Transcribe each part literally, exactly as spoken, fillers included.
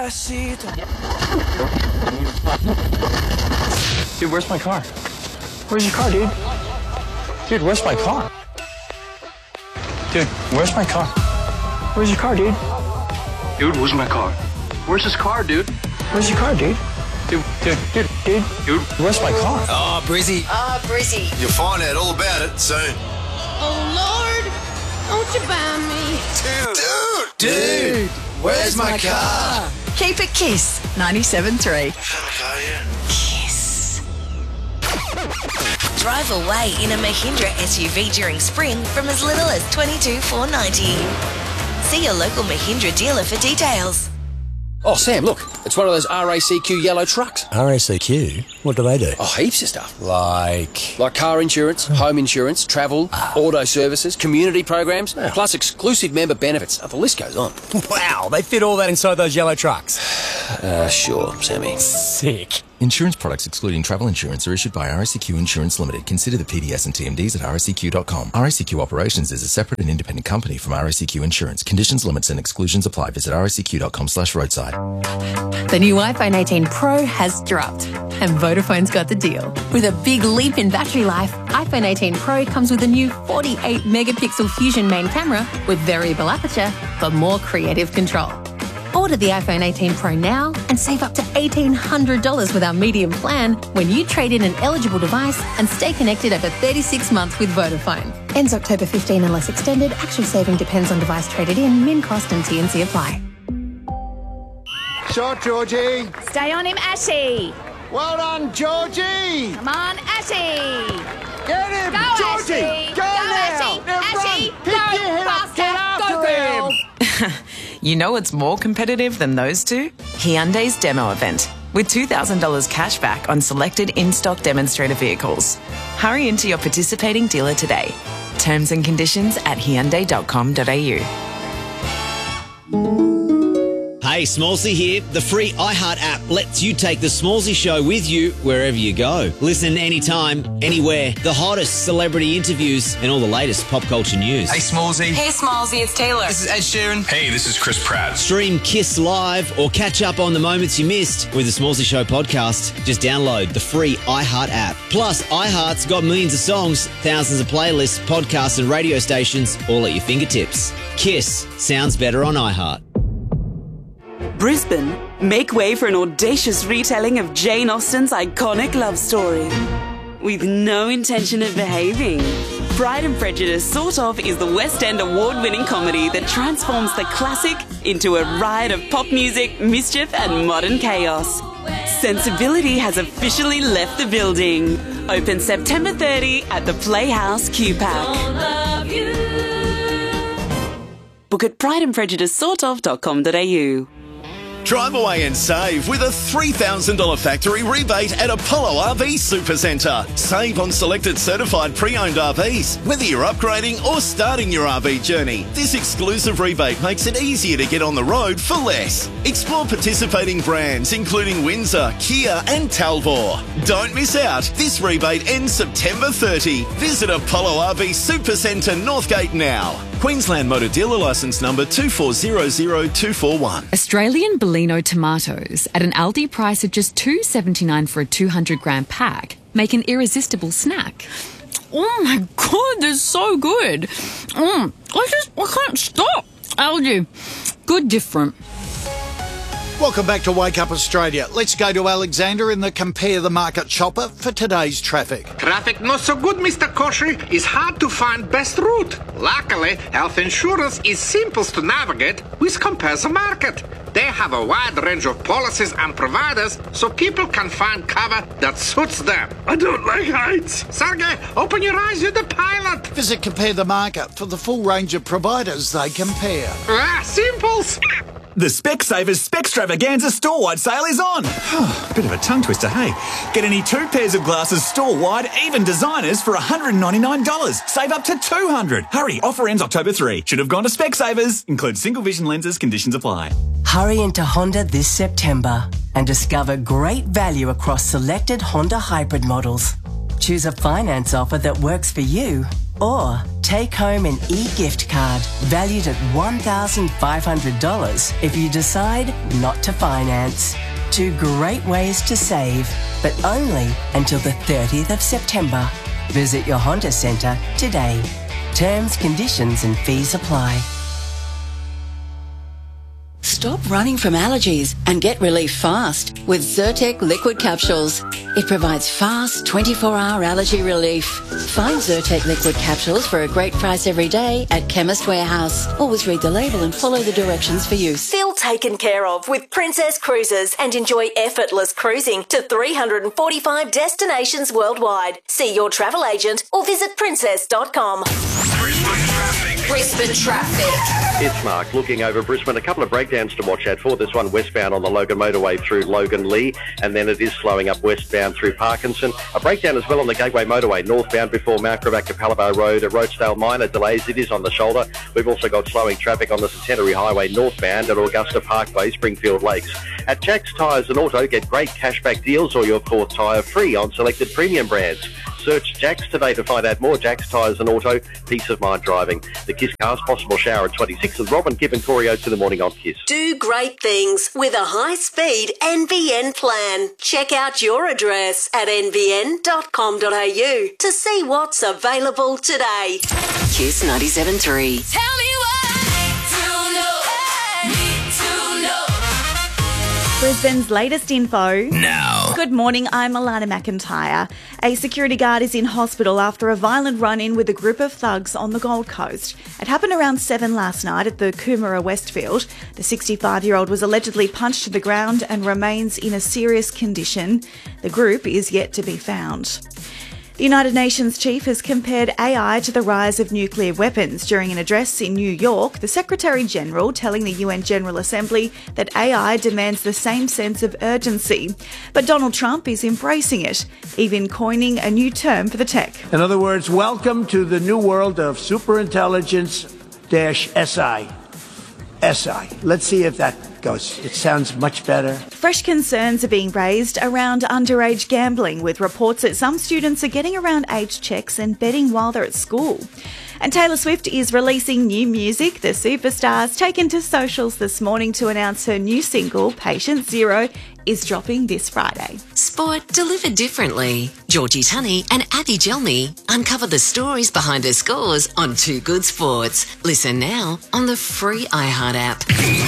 Dude, where's my car? Where's your car, dude? Dude, where's my car? Dude, where's my car? Where's your car, dude? Dude, where's my car? Where's his car, dude? Where's your car, dude? Dude, dude, dude, dude, dude, where's my car? Oh, Brizzy. Oh, Brizzy. You'll find out all about it soon. Oh, Lord, don't you buy me? Dude, Dude, dude, where's my car? Keep it Kiss ninety-seven point three. Car, yeah. Kiss. Drive away in a Mahindra S U V during spring from as little as twenty-two thousand four hundred ninety dollars. See your local Mahindra dealer for details. Oh, Sam, look. It's one of those R A C Q yellow trucks. R A C Q? What do they do? Oh, heaps of stuff. Like... Like car insurance, home insurance, travel, auto services, community programs, plus exclusive member benefits. Oh, the list goes on. Wow, they fit all that inside those yellow trucks. Uh, sure, Sammy. Sick. Insurance products excluding travel insurance are issued by R A C Q Insurance Limited. Consider the P D S and T M Ds at R A C Q dot com. R A C Q Operations is a separate and independent company from R A C Q Insurance. Conditions, limits and exclusions apply. Visit R A C Q dot com slash roadside. The new iPhone eighteen Pro has dropped, and Vodafone's got the deal. With a big leap in battery life, iPhone eighteen Pro comes with a new forty-eight megapixel Fusion main camera with variable aperture for more creative control. Order the iPhone eighteen Pro now and save up to eighteen hundred dollars with our medium plan when you trade in an eligible device and stay connected over thirty-six months with Vodafone. Ends October fifteenth unless extended. Actual saving depends on device traded in, min cost and T N C apply. Shot, Georgie. Stay on him, Ashy. Well done, Georgie. Come on, Ashy. Get him, Go, Georgie. Ashy. Go, Go, now. Ashy. Now Ashy. run. Pick Go, your head up. faster. Get after Go, girl. him. You know what's more competitive than those two? Hyundai's demo event, with two thousand dollars cash back on selected in-stock demonstrator vehicles. Hurry into your participating dealer today. Terms and conditions at hyundai dot com dot a u. Hey, Smallsy here. The free iHeart app lets you take the Smallsy show with you wherever you go. Listen anytime, anywhere. The hottest celebrity interviews and all the latest pop culture news. Hey, Smallsy. Hey, Smallsy, it's Taylor. This is Ed Sheeran. Hey, this is Chris Pratt. Stream Kiss Live or catch up on the moments you missed with the Smallsy Show podcast. Just download the free iHeart app. Plus, iHeart's got millions of songs, thousands of playlists, podcasts and radio stations all at your fingertips. Kiss sounds better on iHeart. Brisbane, make way for an audacious retelling of Jane Austen's iconic love story. With no intention of behaving. Pride and Prejudice Sort Of is the West End award-winning comedy that transforms the classic into a riot of pop music, mischief and modern chaos. Sensibility has officially left the building. Open September thirtieth at the Playhouse Q PAC. Book at pride and prejudice sort of dot com dot a u. Drive away and save with a three thousand dollars factory rebate at Apollo R V Supercentre. Save on selected certified pre-owned R Vs, whether you're upgrading or starting your R V journey. This exclusive rebate makes it easier to get on the road for less. Explore participating brands including Windsor, Kia and Talbot. Don't miss out. This rebate ends September thirtieth. Visit Apollo R V Supercentre Northgate now. Queensland Motor Dealer Licence number two four zero zero two four one. Australian Bellino tomatoes at an Aldi price of just two dollars seventy-nine for a two hundred gram pack make an irresistible snack. Oh my God, they're so good. Mm, I just, I can't stop. Aldi, good different. Welcome back to Wake Up Australia. Let's go to Alexander in the Compare the Market Chopper for today's traffic. Traffic not so good, Mister Koshy. It's hard to find best route. Luckily, health insurance is simple to navigate with Compare the Market. They have a wide range of policies and providers so people can find cover that suits them. I don't like heights. Sergey, open your eyes, you're the pilot. Visit Compare the Market for the full range of providers they compare. Ah, simples. The Specsavers Spextravaganza store-wide sale is on. Bit of a tongue twister, hey? Get any two pairs of glasses store-wide, even designers, for one hundred ninety-nine dollars. Save up to two hundred dollars. Hurry, offer ends October third. Should have gone to Specsavers. Includes single vision lenses, conditions apply. Hurry into Honda this September and discover great value across selected Honda hybrid models. Choose a finance offer that works for you Or take home an e-gift card valued at one thousand five hundred dollars if you decide not to finance. Two great ways to save, but only until the thirtieth of September. Visit your Honda Centre today. Terms, conditions and fees apply. Stop running from allergies and get relief fast with Zyrtec liquid capsules. It provides fast twenty-four hour allergy relief. Find Zyrtec liquid capsules for a great price every day at Chemist Warehouse. Always read the label and follow the directions for use. Feel taken care of with Princess Cruises and enjoy effortless cruising to three hundred forty-five destinations worldwide. See your travel agent or visit princess dot com. Brisbane traffic. It's Mark looking over Brisbane. A couple of breakdowns to watch out for. There's one westbound on the Logan motorway through Logan Lee, and then it is slowing up westbound through Parkinson. A breakdown as well on the Gateway motorway northbound before Mount Gravatt to Palabar Road at Roachdale Minor. Delays, it is on the shoulder. We've also got slowing traffic on the Centenary Highway northbound at Augusta Parkway, Springfield Lakes. At Jack's Tyres and Auto, get great cashback deals or your fourth tyre free on selected premium brands. Search Jack's today to find out more. Jack's Tyres and Auto, peace of mind driving. The Kiss Cars, possible shower at twenty-six with Robin, Kip and Corey Oates in the morning on Kiss. Do great things with a high-speed N B N plan. Check out your address at n b n dot com dot a u to see what's available today. Kiss ninety-seven point three. Tell me what to know. Need to know. Brisbane's latest info. Now. Good morning, I'm Alana McIntyre. A security guard is in hospital after a violent run-in with a group of thugs on the Gold Coast. It happened around seven last night at the Coomera Westfield. The sixty-five-year-old was allegedly punched to the ground and remains in a serious condition. The group is yet to be found. The United Nations chief has compared A I to the rise of nuclear weapons. During an address in New York, the Secretary-General telling the U N General Assembly that A I demands the same sense of urgency. But Donald Trump is embracing it, even coining a new term for the tech. In other words, welcome to the new world of superintelligence-S I. S I. Let's see if that goes. It sounds much better. Fresh concerns are being raised around underage gambling, with reports that some students are getting around age checks and betting while they're at school. And Taylor Swift is releasing new music. The superstar's taken to socials this morning to announce her new single, Patient Zero, is dropping this Friday. Sport delivered differently. Georgie Tunney and Abby Gelmy uncover the stories behind the scores on Two Good Sports. Listen now on the free iHeart app.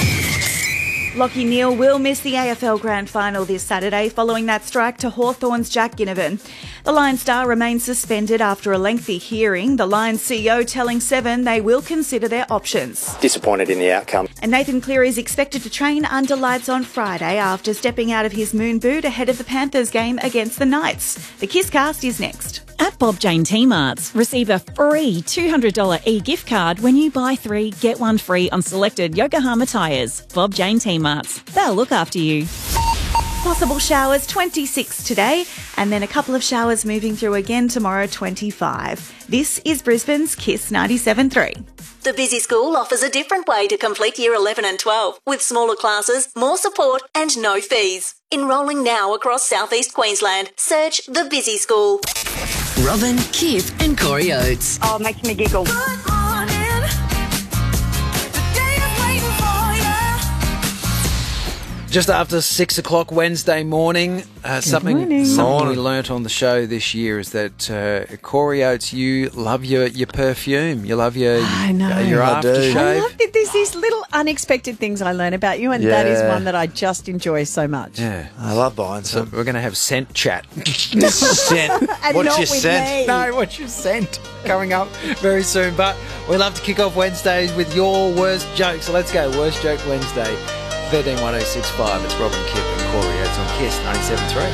Lachie Neale will miss the A F L Grand Final this Saturday following that strike to Hawthorn's Jack Ginnivan. The Lions star remains suspended after a lengthy hearing. The Lions C E O telling Seven they will consider their options. Disappointed in the outcome. And Nathan Cleary is expected to train under lights on Friday after stepping out of his moon boot ahead of the Panthers game against the Knights. The KissCast is next. At Bob Jane T-Marts, receive a free two hundred dollars e-gift card when you buy three, get one free on selected Yokohama tyres. Bob Jane T-Marts. They'll look after you. Possible showers, twenty-six today, and then a couple of showers moving through again tomorrow, twenty-five. This is Brisbane's Kiss ninety-seven point three. The Busy School offers a different way to complete Year eleven and twelve, with smaller classes, more support and no fees. Enrolling now across southeast Queensland. Search The Busy School. Robin, Kip and Corey Oates. Oh, it makes me giggle. Just after six o'clock Wednesday morning, uh, something morning. something Morning. we learnt on the show this year is that uh, Corey Oates, you love your, your perfume, you love your I know. your I do. aftershave. I love that there's these little unexpected things I learn about you, and that is Yeah. one that I just enjoy so much. Yeah, I love buying some. So we're going to have scent chat. Scent. And What's not your with scent? me. No, what's your scent? Coming up very soon. But we love to kick off Wednesdays with your worst joke. So let's go. Worst joke Wednesday. thirteen one oh six five. It's Robin, Kip and Corey Oates on Kiss ninety-seven point three.